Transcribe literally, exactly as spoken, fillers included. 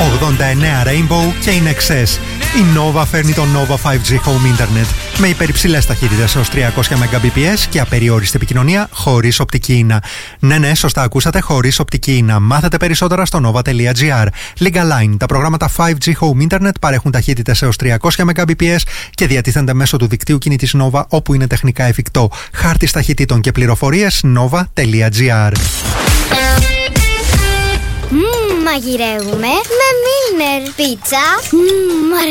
ογδόντα εννέα Rainbow και in excess. Η Nova φέρνει το Nova φάιβ τζι Home Internet με υπερυψηλές ταχύτητες έως τριακόσια Mbps και απεριόριστη επικοινωνία χωρίς οπτική ίνα. Ναι, ναι, σωστά ακούσατε, χωρίς οπτική ίνα. Μάθετε περισσότερα στο nova τελεία gr. Liga Line. Τα προγράμματα φάιβ τζι Home Internet παρέχουν ταχύτητες έως τριακόσια Mbps και διατίθενται μέσω του δικτύου κινητής Nova όπου είναι τεχνικά εφικτό. Χάρτης ταχυτήτων και πληροφορίες nova τελεία gr. Μμμ, μαγειρεύουμε με Milner. Πίτσα. Μμμ,